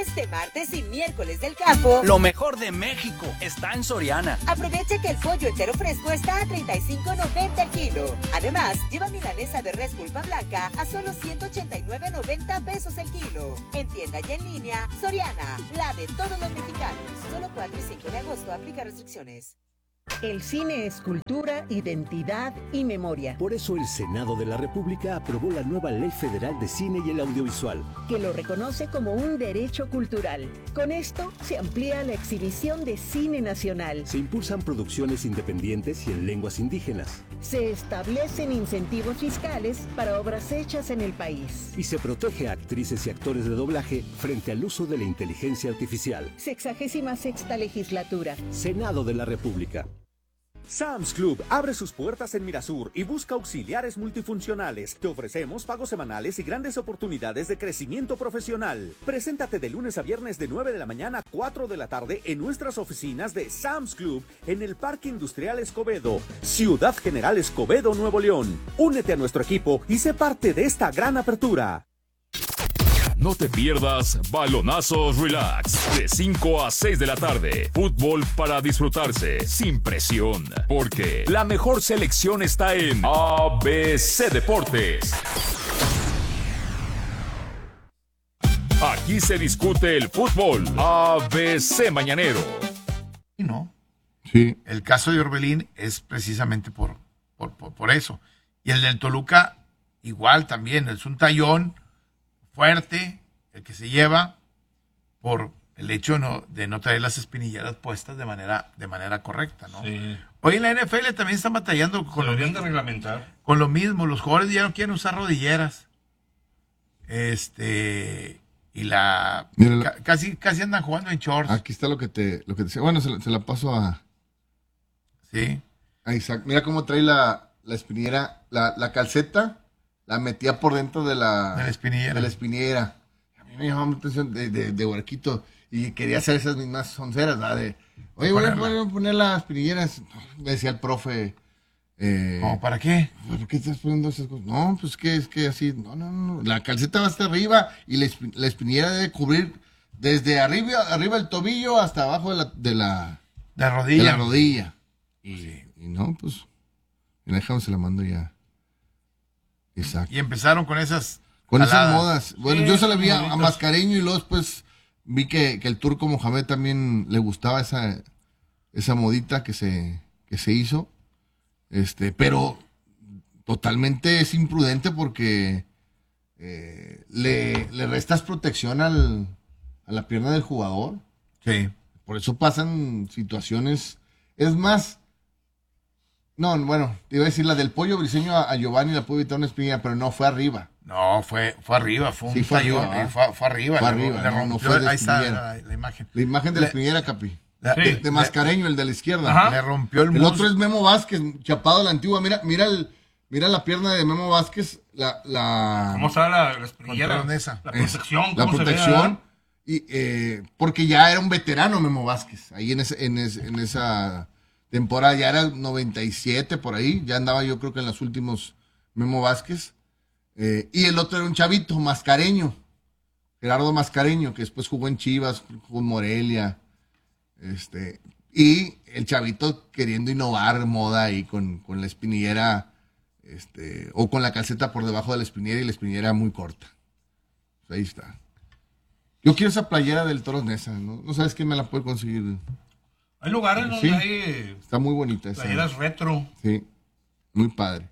Este martes y miércoles del campo, lo mejor de México está en Soriana. Aprovecha que el pollo entero fresco está a treinta y cinco noventa el kilo. Además, lleva milanesa de res pulpa blanca a solo ciento ochenta y nueve noventa pesos el kilo. En tienda y en línea, Soriana, la de todos los mexicanos. Solo cuatro y cinco de agosto, aplica restricciones. El cine es cultura, identidad y memoria. Por eso el Senado de la República aprobó la nueva Ley Federal de Cine y el Audiovisual, que lo reconoce como un derecho cultural. Con esto se amplía la exhibición de cine nacional. Se impulsan producciones independientes y en lenguas indígenas. Se establecen incentivos fiscales para obras hechas en el país. Y se protege a actrices y actores de doblaje frente al uso de la inteligencia artificial. Sexagésima sexta legislatura. Senado de la República. Sam's Club abre sus puertas en Mirasur y busca auxiliares multifuncionales. Te ofrecemos pagos semanales y grandes oportunidades de crecimiento profesional. Preséntate de lunes a viernes de nueve de la mañana a cuatro de la tarde en nuestras oficinas de Sam's Club en el Parque Industrial Escobedo, Ciudad General Escobedo, Nuevo León. Únete a nuestro equipo y sé parte de esta gran apertura. No te pierdas Balonazos Relax de cinco a seis de la tarde. Fútbol para disfrutarse sin presión, porque la mejor selección está en A B C Deportes. Aquí se discute el fútbol. A B C Mañanero. Y no. Sí. El caso de Orbelín es precisamente por, por, por, por eso. Y el del Toluca, igual también. Es un tallón fuerte, el que se lleva por el hecho no, de no traer las espinilleras puestas de manera, de manera correcta, ¿no? Sí. Hoy en la N F L también están batallando con lo, Deberían de reglamentar. con lo mismo. Los jugadores ya no quieren usar rodilleras. Este y la Mira, ca- casi casi andan jugando en shorts. Aquí está lo que te, lo que te decía. Bueno, se, la- se la paso a, Sí. a Isaac. Mira cómo trae la, la espinillera, la, la calceta, la metía por dentro de la, De la espinillera. de la espinillera. A mí me llamó la atención de, de, de huerquito y quería hacer esas mismas sonceras, ¿verdad? De, oye, voy a, Ponerla. voy a poner las espinilleras. Me decía el profe. Eh, ¿Cómo para qué? ¿Por qué estás poniendo esas cosas? No, pues que es que así, no, no, no. La calceta va hasta arriba y la, espi- la espinillera debe cubrir desde arriba, arriba el tobillo hasta abajo de la, de la, La rodilla. de la rodilla. Y, y no, pues, mira, déjame se la mando ya. Exacto. Y empezaron con esas Con esas jaladas. modas. Bueno, Sí, yo se la son vi a, a bonitas. Mascareño y luego después vi que, que el turco Mohamed también le gustaba esa, esa modita que se, que se hizo. Este, pero totalmente es imprudente porque eh, le, le restas protección al, a la pierna del jugador. Sí. Por eso pasan situaciones. Es más, no, bueno, te iba a decir la del pollo briseño a, a Giovanni la pudo evitar una espinilla, pero no fue arriba. No, fue, fue arriba, fue un Sí, fue tallón, arriba, eh, fue, fue arriba. Fue le- arriba, le no, no rompió- fue de ahí está espinillera. la, la imagen. La imagen de Le- la espinillera, Capi. la- de, le- de Mascareño, el de la izquierda. Ajá. Le rompió el El muslo. otro es Memo Vázquez, chapado a la antigua. Mira, mira el, mira la pierna de Memo Vázquez, la, la, ¿Cómo está la, la espinillera? Contra esa. La es- protección. la ¿cómo se ve, protección. ah? Y, eh, porque ya era un veterano Memo Vázquez, ahí en, ese, en, ese- en esa temporada, ya era el noventa y siete por ahí, ya andaba yo creo que en los últimos Memo Vázquez. Eh, y el otro era un chavito, Mascareño, Gerardo Mascareño, que después jugó en Chivas, jugó en Morelia. Este, y el chavito queriendo innovar moda ahí con, con la espinillera, este, o con la calceta por debajo de la espinillera y la espinillera muy corta. Pues ahí está. Yo quiero esa playera del Toros Nesa, ¿no? No sabes quién me la puede conseguir. Hay lugares donde Sí, hay está muy bonita esa. playeras retro. Sí, muy padre.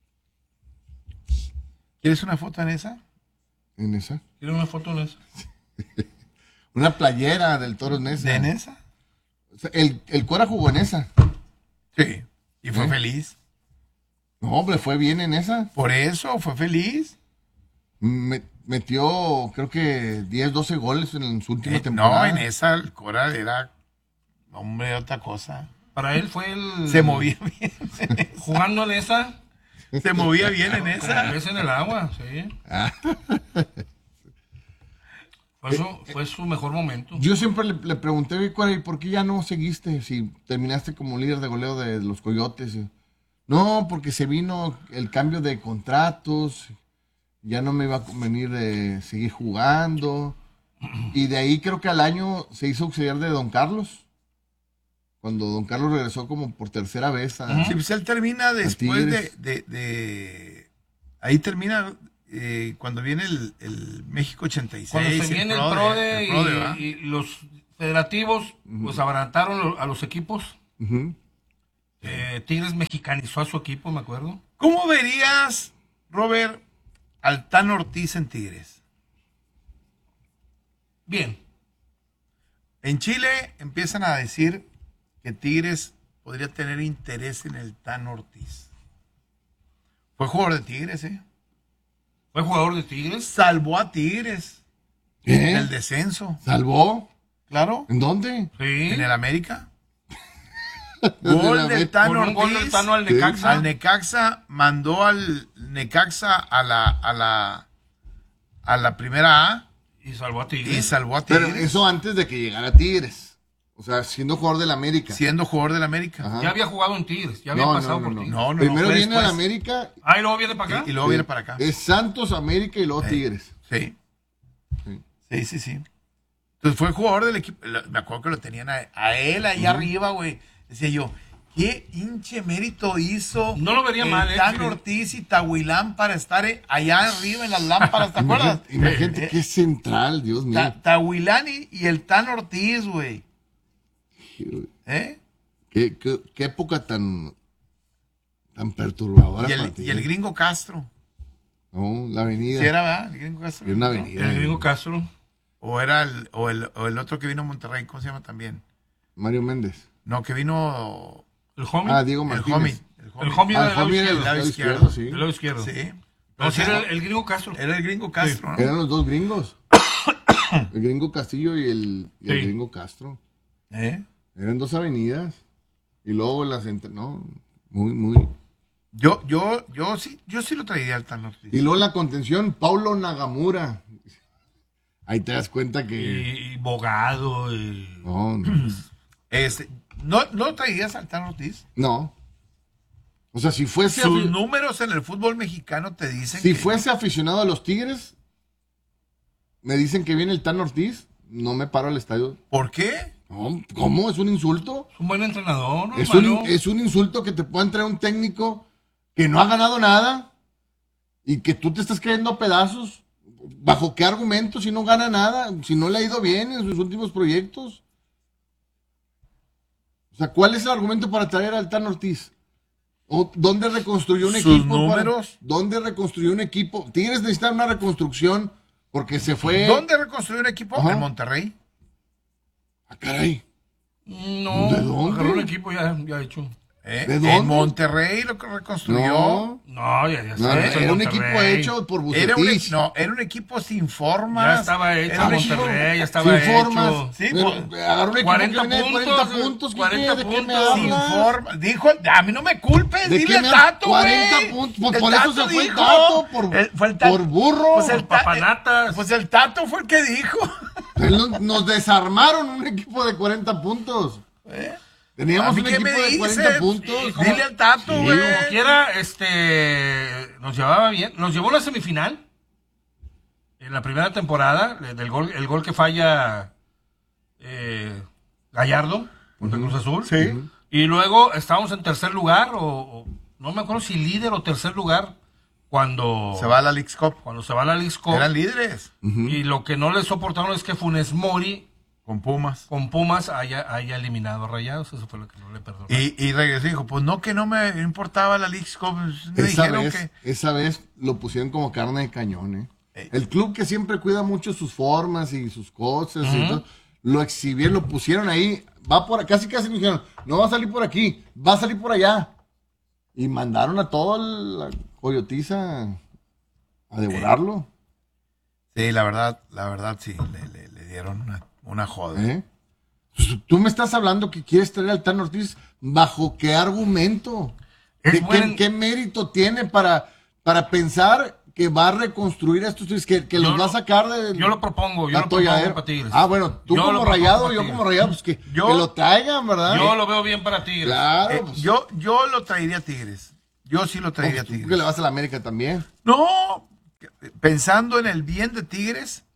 ¿Quieres una foto en esa? ¿En esa? ¿Quieren una foto de eso? Una playera del Toros Nesa. ¿De en esa? O sea, el, el Cora jugó en esa. Sí. Y fue ¿Eh? feliz. No, hombre, fue bien en esa. Por eso, fue feliz. Me- metió, creo que diez, doce goles en su última Eh, temporada. no, en esa el Cora era, hombre, otra cosa. Para él fue el... Se movía bien. Jugando en esa. Se movía bien en Como esa. pez en el agua, sí. Ah. Fue su, fue su mejor momento. Yo siempre le, le pregunté, "Oye, Cora, ¿y por qué ya no seguiste? Si terminaste como líder de goleo de los Coyotes. No, porque se vino el cambio de contratos, ya no me iba a convenir de seguir jugando. Y de ahí creo que al año se hizo auxiliar de Don Carlos. Cuando Don Carlos regresó como por tercera vez a... Sí, pues él termina después de, Tigres. de, de... Ahí termina eh, cuando viene el, el México ochenta y seis. Cuando se viene el PRODE, PRODE, el PRODE, y- ¿verdad? y, los federativos pues abarataron lo- a los equipos. Ujú. Eh, Tigres mexicanizó a su equipo, me acuerdo. ¿Cómo verías, Robert, al Tan Ortiz en Tigres? Bien. En Chile empiezan a decir que Tigres podría tener interés en el Tan Ortiz. Fue jugador de Tigres, ¿eh? Fue jugador de Tigres. Salvó a Tigres ¿Qué? del descenso. ¿Salvó? Claro. ¿En dónde? Sí. En el América. En Gol el del América. Tano Con un gol Ortiz. del Tano al Necaxa. Al Necaxa, mandó al Necaxa a la, a la, a la primera A Y salvó a y Tigres. salvó a Tigres. Pero eso antes de que llegara a Tigres. O sea, siendo jugador del América. Siendo jugador del América. Ajá. Ya había jugado en Tigres, ya había No, pasado no, no, por no. Tigres. No, no, Primero no, fue viene al después. América. Ah, y luego viene para acá. Y, y luego Sí. viene para acá. Es Santos, América y luego Tigres. Sí. Sí. Sí, sí, sí. Entonces fue jugador del equipo. Lo- Me acuerdo que lo tenían a, a él ahí arriba, güey. Decía yo, ¿qué hinche mérito hizo? No lo vería el mal, ¿eh? Tan Sí. Ortiz y Tahuilán para estar eh, allá arriba en las lámparas, ¿te acuerdas? Imagínate, imagínate Eh, qué central, Dios mío. Ta- Tahuilán y, y el Tan Ortiz, güey. ¿Eh? Qué, qué- qué época tan, tan perturbadora. Y el, para ti. y el gringo Castro. No, la avenida. ¿Sí era, verdad? El gringo Castro. Era una avenida. El gringo Castro. O era el, o el, o el otro que vino a Monterrey, ¿cómo se llama también? Mario Méndez. No, que vino El homie. Ah, Diego el Martínez. homie. El homie Ah, era el del lado homie era del izquierdo. lado izquierdo, izquierdo, sí. Del lado izquierdo. Sí. No, sí, era el, el gringo Castro. Era el gringo Castro, ¿no? Eran los dos gringos. El gringo Castillo y el, y el Sí. gringo Castro. ¿Eh? Eran dos avenidas. Y luego las entre... No, muy, muy... Yo, yo, yo sí, yo sí lo traería al Tan Ortiz. Y luego la contención, Paulo Nagamura. Ahí te das cuenta que... Y, y Bogado. Y... No, no. Este, ¿no, ¿No lo traerías al Tan Ortiz? No. O sea, si fuese... Sus afi- números en el fútbol mexicano te dicen Si que fuese aficionado a los Tigres, me dicen que viene el Tan Ortiz, no me paro al estadio. ¿Por qué? No, ¿cómo? ¿Es un insulto? Es un buen entrenador, ¿no? Es un, hermano? es un insulto que te puedan traer un técnico que no ha ganado nada y que tú te estás creyendo a pedazos. ¿Bajo qué argumento si no gana nada? Si no le ha ido bien en sus últimos proyectos. O sea, ¿cuál es el argumento para traer al Tan Ortiz? ¿O ¿Dónde reconstruyó un ¿Sus equipo? para- números? ¿Dónde reconstruyó un equipo? Tigres necesita una reconstrucción porque se fue... ¿Dónde reconstruyó un equipo? Ajá. En Monterrey. Ah, caray. No, ¿De dónde? agarró un equipo ya, ya hecho. ¿Eh? ¿De En dónde? Monterrey lo que reconstruyó. No, No, ya, ya no, está hecho en era un Monterrey. equipo hecho por Era un, Bucetich. e- no, era un equipo sin formas. Ya estaba hecho Era en un equipo- Monterrey, ya estaba Sin hecho. formas. Sí, Pero, pues, agarró un equipo cuarenta que venía de puntos, cuarenta puntos. ¿qué cuarenta qué? ¿De qué me puntos. Sin hablas? forma. Dijo, a mí no me culpes, ¿De dile qué me Tato, güey. cuarenta puntos? Pues El por eso Tato se fue el dijo. Tato, por- El- fue el Tato. por burro. Pues el, ta- Papanatas. pues el Tato fue el que dijo. Él Nos, nos desarmaron un equipo de cuarenta puntos. ¿Eh? Teníamos ¿A mí un qué equipo me de cuarenta dices? puntos. Sí, dile al Tato, Y güey. como quiera, este, nos llevaba bien. Nos llevó a la semifinal. En la primera temporada, eh, del gol, el gol que falla eh, Gallardo contra Cruz Azul. Sí. Y luego estábamos en tercer lugar, o, o no me acuerdo si líder o tercer lugar, cuando Se va a la Leagues Cup. cuando se va a la Leagues Cup. Eran líderes. Y lo que no les soportaron es que Funes Mori Con Pumas. con Pumas haya, haya eliminado a Rayados. Eso fue lo que no le perdonó. Y, y regresó y dijo, pues no, que no me importaba la Leagues Cup. Me Esa dijeron vez, que... esa vez lo pusieron como carne de cañón, ¿eh? Ey. El club que siempre cuida mucho sus formas y sus cosas, y Ujú. todo, lo exhibieron, lo pusieron ahí, va por casi casi me dijeron, no va a salir por aquí, va a salir por allá. Y mandaron a toda la coyotiza a devorarlo. Sí, la verdad, la verdad sí, le, le- le dieron una, una joda. ¿Eh? Tú me estás hablando que quieres traer al Tan Ortiz, ¿bajo qué argumento? Es ¿Qué, buen- qué- qué mérito tiene para, para pensar que va a reconstruir a estos Tigres, que, que los Yo va a lo- sacar de yo lo propongo, yo lo atolladero? propongo para Tigres. Ah, bueno, tú Yo lo como propongo rayado, para yo Tigres. como rayado, pues que, Yo- que lo traigan, ¿verdad? Yo lo veo bien para Tigres. Claro, Eh, pues, yo, yo lo traería a Tigres. Yo sí lo traería a pues, tú Tigres. que le vas a la América también. No, pensando en el bien de Tigres,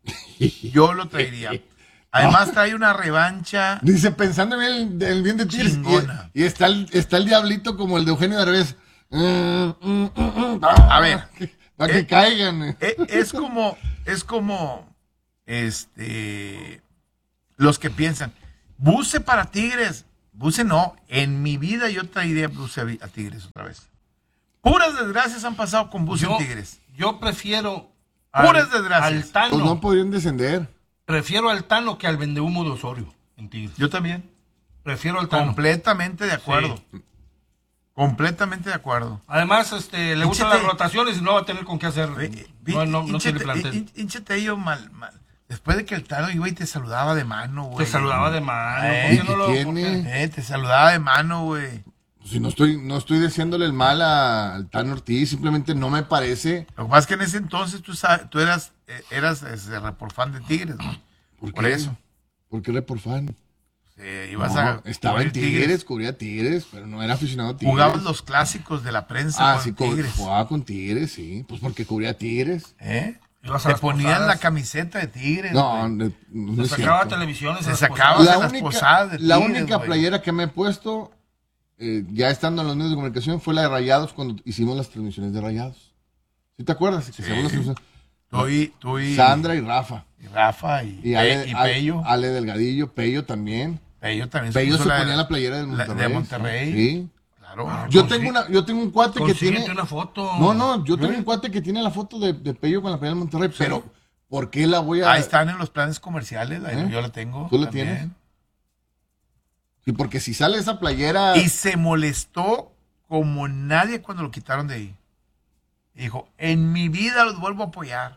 Yo lo traería. Además trae una revancha. Dice, pensando en el, el bien de Tigres. Y, y está, el, está el diablito como el de Eugenio Derbez. Mm, mm, mm, mm, a ver. Para que eh, caigan. Eh, es como, es como, este, los que piensan, Buse para Tigres. Buse no. En mi vida yo traería Buse a, a Tigres otra vez. Puras desgracias han pasado con Buse en Tigres. Yo prefiero Puras al, desgracias. al Tano. Pues no podrían descender. Prefiero al Tano que al vendehumo de Osorio en Tigres. Yo también. Prefiero al Tano. Completamente de acuerdo. Sí. Completamente de acuerdo. Además, este, le gustan las rotaciones y no va a tener con qué hacer. No, no, no tiene plantel. Hinchate yo mal, mal. Después de que el Tano iba y te saludaba de mano, güey. Te saludaba de mano. Eh, ¿Por qué no lo, tiene? Eh, te saludaba de mano, güey. Si no estoy, no estoy deseándole el mal a, al Tano Ortiz, simplemente no me parece. Lo que pasa es que en ese entonces tú, sabes, tú eras, eras ese, por fan de Tigres, ¿no? ¿Por, por qué? eso. ¿Por qué era por fan? Sí, ibas no, a estaba en Tigres, Tigres, cubría Tigres, pero no era aficionado a Tigres. Jugabas los clásicos de la prensa ah, con sí, Tigres. Jugaba con Tigres, sí. Pues porque cubría Tigres. ¿Eh? Te ponían la camiseta de Tigres. No, no, no se sacaba televisiones. Se sacaba la las única, posadas de Tigres, La única wey. playera que me he puesto, eh, ya estando en los medios de comunicación, fue la de Rayados cuando hicimos las transmisiones de Rayados. ¿Sí te acuerdas? Que sí. hicimos las tú y, tú y Sandra y Rafa. Y Rafa y, y, Ale, y Pello. Ale, Ale Delgadillo, Pello también. Pello también. Pello se, se la, ponía la playera del Monterrey. La, de Monterrey. Sí. Claro. Yo tengo una, yo tengo un cuate que tiene. una foto. No, no, yo tengo un cuate que tiene la foto de, de Pello con la playera del Monterrey, sí. Pero ¿por qué la voy a...? Ahí están en los planes comerciales, ¿Eh? Yo la tengo. ¿Tú la también. tienes? Sí, porque si sale esa playera... Y se molestó como nadie cuando lo quitaron de ahí. Dijo, en mi vida los vuelvo a apoyar.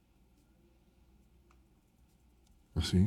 Pues sí.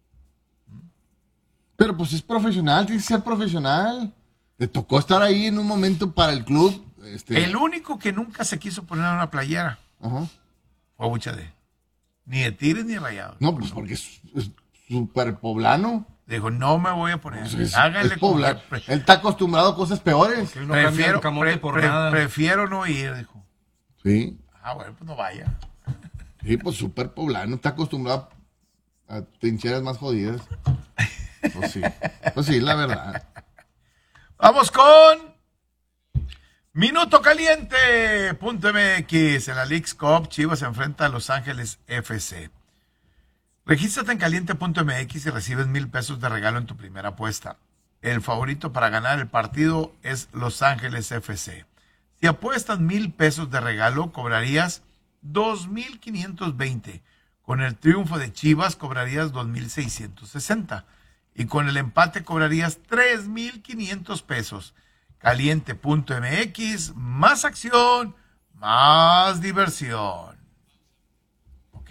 Pero pues es profesional, tiene que ser profesional. Le tocó estar ahí en un momento para el club. Este... El único que nunca se quiso poner una playera Ajá. fue Buchade. Ni de Tigres ni de Rayados. No, pues porque es súper poblano. Dijo, no me voy a poner. Pues es, Háganle es poblano. Él está acostumbrado a cosas peores. No prefiero, pre, por pre, nada. prefiero no ir, dijo. Sí. Ah, bueno, pues no vaya. Sí, pues súper poblano. Está acostumbrado a trincheras más jodidas. Pues sí. Pues sí, la verdad. Vamos con Minuto Caliente punto M X. En la Leagues Cup, Chivas se enfrenta a Los Ángeles F C. Regístrate en caliente punto M X y recibes mil pesos de regalo en tu primera apuesta. El favorito para ganar el partido es Los Ángeles F C. Si apuestas mil pesos de regalo, cobrarías dos mil quinientos veinte. Con el triunfo de Chivas, cobrarías dos mil seiscientos sesenta. Y con el empate cobrarías tres mil quinientos pesos. caliente punto M X, más acción, más diversión. ¿Ok?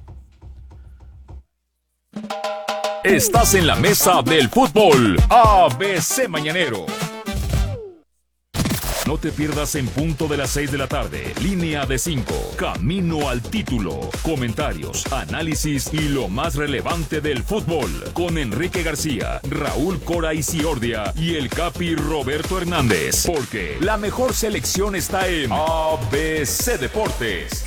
Estás en la mesa del fútbol A B C Mañanero. No te pierdas en punto de las seis de la tarde. Línea de cinco. Camino al título. Comentarios, análisis y lo más relevante del fútbol. Con Enrique García, Raúl Cora Isiordia y el Capi Roberto Hernández. Porque la mejor selección está en A B C Deportes.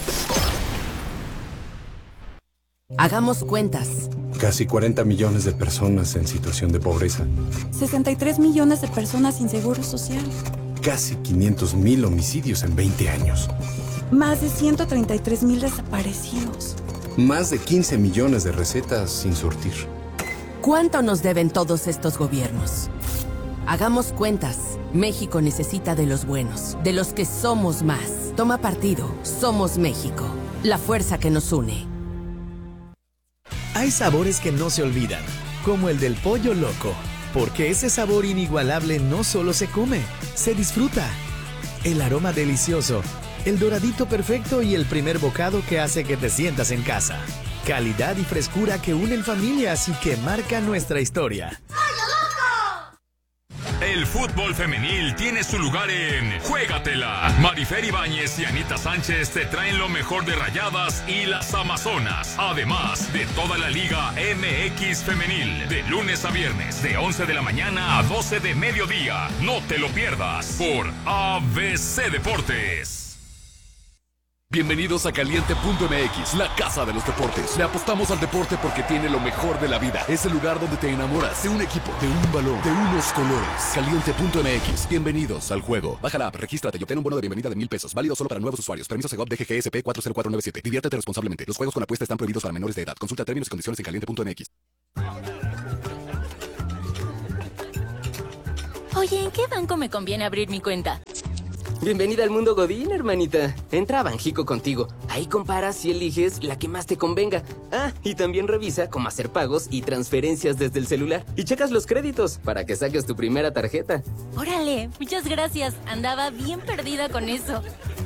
Hagamos cuentas. Casi cuarenta millones de personas en situación de pobreza. sesenta y tres millones de personas sin seguro social. Casi quinientos mil homicidios en veinte años. Más de ciento treinta y tres mil desaparecidos. Más de quince millones de recetas sin surtir. ¿Cuánto nos deben todos estos gobiernos? Hagamos cuentas. México necesita de los buenos, de los que somos más. Toma partido. Somos México. La fuerza que nos une. Hay sabores que no se olvidan, como el del pollo loco. Porque ese sabor inigualable no solo se come, se disfruta. El aroma delicioso, el doradito perfecto y el primer bocado que hace que te sientas en casa. Calidad y frescura que unen familias y que marcan nuestra historia. El fútbol femenil tiene su lugar en Juégatela. Marifer Ibáñez y Anita Sánchez te traen lo mejor de Rayadas y las Amazonas. Además de toda la Liga M X Femenil. De lunes a viernes, de once de la mañana a doce de mediodía. No te lo pierdas por A B C Deportes. Bienvenidos a Caliente punto M X, la casa de los deportes. Le apostamos al deporte porque tiene lo mejor de la vida. Es el lugar donde te enamoras de un equipo, de un balón, de unos colores. Caliente punto M X. Bienvenidos al juego. Baja la app, regístrate y obtén un bono de bienvenida de mil pesos. Válido solo para nuevos usuarios. Permiso Segov D G G S P cuatro cero cuatro nueve siete. Diviértete responsablemente. Los juegos con apuesta están prohibidos para menores de edad. Consulta términos y condiciones en caliente punto M X. Oye, ¿en qué banco me conviene abrir mi cuenta? Bienvenida al mundo Godín, hermanita. Entra a Banjico contigo. Ahí comparas y eliges la que más te convenga. Ah, y también revisa cómo hacer pagos y transferencias desde el celular. Y checas los créditos para que saques tu primera tarjeta. Órale, muchas gracias. Andaba bien perdida con eso.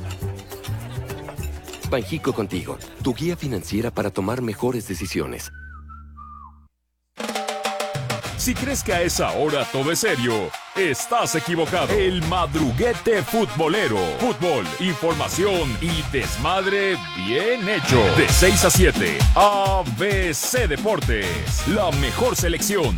Banjico contigo, tu guía financiera para tomar mejores decisiones. Si crees que a esa hora todo es serio, estás equivocado. El madruguete futbolero. Fútbol, información y desmadre bien hecho. De seis a siete, A B C Deportes. La mejor selección.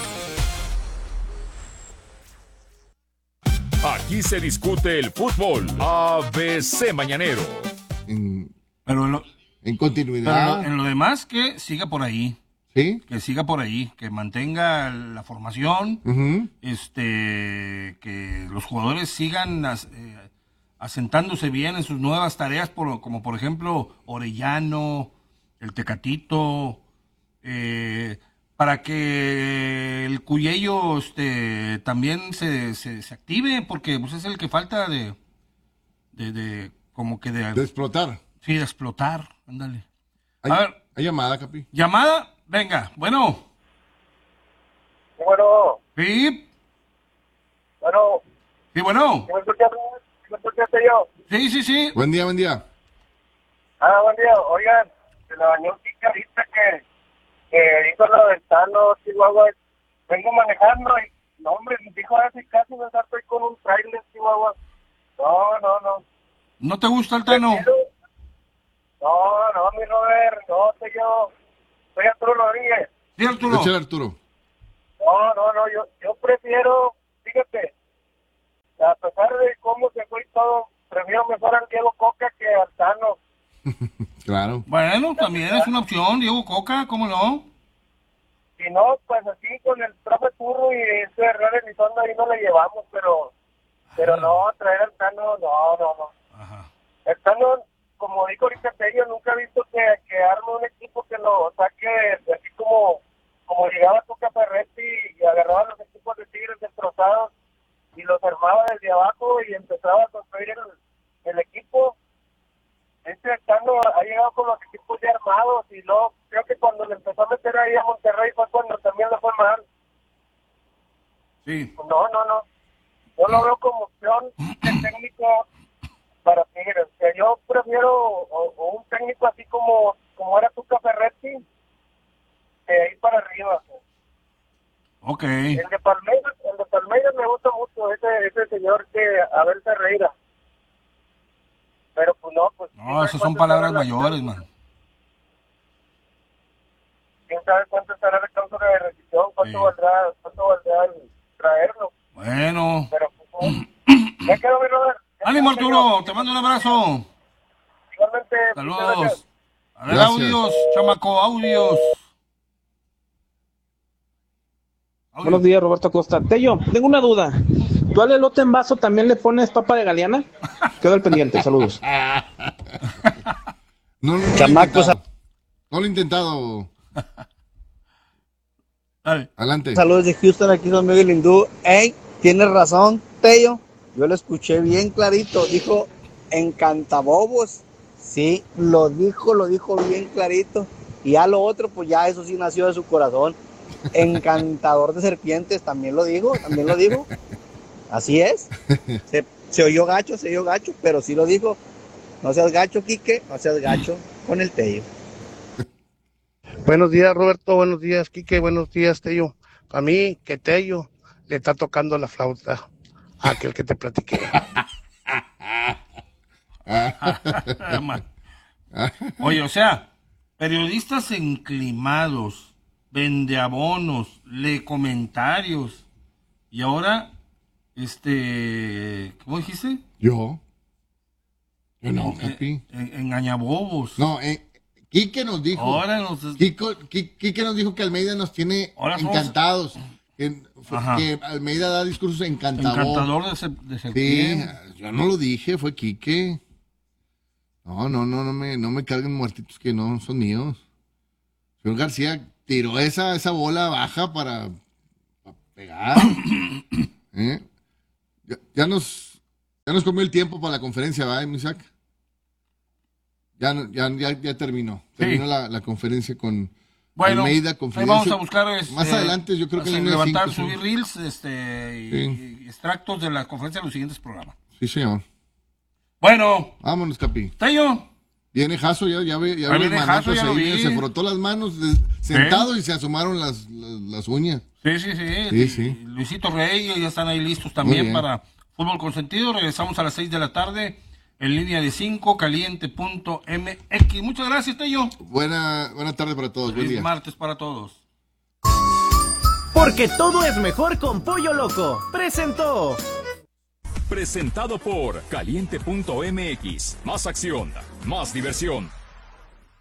Aquí se discute el fútbol. A B C Mañanero. En, Pero en lo, en continuidad. pero en lo demás, que siga por ahí. ¿Sí? Que siga por ahí, que mantenga la formación, Uh-huh. este, que los jugadores sigan as- eh, asentándose bien en sus nuevas tareas, por, como por ejemplo Orellano, el Tecatito, eh, para que el Cuyello este, también se, se, se active, porque pues, es el que falta de, de, de como que de, De explotar. Sí, de explotar, ándale. Hay, A ver, hay llamada, Capi. llamada. Venga, bueno. Bueno, Sí, bueno, sí, bueno. ¿me escuchaste? ¿Me escuchaste yo? Sí, sí, sí. Buen día, buen día. Ah, buen día. Oigan, se le bañó un picarita que, que dijo lo del Tano, Chihuahua. Vengo manejando y, no, hombre, dijo así casi me salto ahí con un trailer, Chihuahua. No, no, no. ¿No te gusta el Tano? No, no, mi Robert, no, soy yo. Soy Arturo Rodríguez. Sí, Arturo. Échale, Arturo. No, no, no, yo, yo prefiero, fíjate, a pesar de cómo se fue y todo, prefiero mejor al Diego Coca que al Tano. Claro. Bueno, también es una opción, Diego Coca, ¿cómo no? Si no, pues así con el profe Turro y ese Herrera Elizondo ahí no le llevamos, pero pero no, traer al Tano, no, no, no. Ajá. El Tano, como dijo ahorita Tello, nunca he visto que, que arme un equipo que lo saque de así como, como llegaba Tuca Ferretti y agarraba los equipos de Tigres destrozados y los armaba desde abajo y empezaba a construir el, el equipo. Este Tano ha llegado con los equipos ya armados y luego creo que cuando le empezó a meter ahí a Monterrey fue cuando también le fue mal. Sí. No, no, no. Yo lo veo como opción de técnico para Tigres. Que yo prefiero o, o un técnico así como, como era Tuca Ferretti, de ahí para arriba. Ok. El de Palmeiras, el de Palmeiras me gusta mucho, ese, ese señor que Abel Ferreira. Pero pues no, pues... No, esas son palabras mayores, man. ¿Quién sabe cuánto estará la cláusula de rescisión? ¿Cuánto Sí. valdrá, cuánto valdrá el traerlo? Bueno. Pero pues no. Ya quedó, mi Robert. Ánimo, Arturo, te mando un abrazo. Igualmente. Saludos. A ver, Gracias. audios, chamaco, audios. Audios. Buenos días, Roberto Costa. Tello, tengo una duda. ¿Tú al elote en vaso también le pones papa de galeana? Quedo al pendiente, saludos. No, no, no Chamacos, lo he intentado. No lo he intentado. Adelante. Saludos de Houston, aquí Don Miguel Hindú. Ey, tienes razón, Tello. Yo lo escuché bien clarito. Dijo encantabobos. Sí, lo dijo, lo dijo bien clarito. Y a lo otro, pues ya eso sí nació de su corazón. Encantador de serpientes, también lo dijo, también lo dijo. Así es. Se, se oyó gacho, se oyó gacho, pero sí lo dijo. No seas gacho, Quique, no seas gacho con el Tello. Buenos días, Roberto. Buenos días, Quique. Buenos días, Tello. Para mí, que Tello le está tocando la flauta a aquel que te platiqué. Oye, o sea, periodistas enclimados, vendeabonos, lee comentarios. Y ahora, este, ¿cómo dijiste? Yo. No, Capi. En, engañabobos. No, eh, Quique nos dijo. Ahora nos... Quique, Quique nos dijo que Almeida nos tiene Ahora somos... encantados. Que, que Almeida da discursos encantador. Encantador de, se, de Sí, yo no lo dije, fue Quique. No, no, no, no me, no me carguen muertitos que no son míos. Señor García tiró esa, esa bola baja para, para pegar. ¿Eh? Ya, ya nos ya nos comió el tiempo para la conferencia, ¿va, Isaac? Ya, ya, ya, ya terminó. Terminó sí. la, la conferencia con bueno, Almeida. Vamos a buscar este, más adelante, yo creo que en levantar, cinco, subir reels este, y, sí. y extractos de la conferencia de los siguientes programas. Sí, señor. Bueno. Vámonos, Capi. Tello. Viene Jaso, ya, ya ve, ya ve viene Jaso, ya lo vi. Se frotó las manos de, sentado ¿Eh? y se asomaron las, las, las uñas. Sí, sí, sí. sí, sí. Luisito Rey, ya están ahí listos también para Fútbol Consentido. Regresamos a las seis de la tarde en línea de cinco, caliente punto m x. Muchas gracias, Tello. Buena, buena tarde para todos. Feliz martes para todos. Porque todo es mejor con Pollo Loco. Presentó. Presentado por caliente punto m x. Más acción, más diversión.